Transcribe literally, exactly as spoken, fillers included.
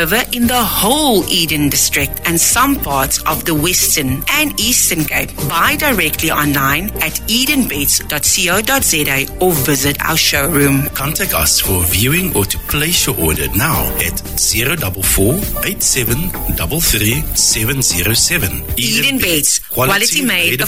deliver in the whole Eden District and some parts of the Western and Eastern Cape. Buy directly online at eden beds dot co dot za or visit our showroom. Contact us for viewing or to place your order now at zero four four, eight seven three three, seven zero seven. Eden Beds, quality, quality made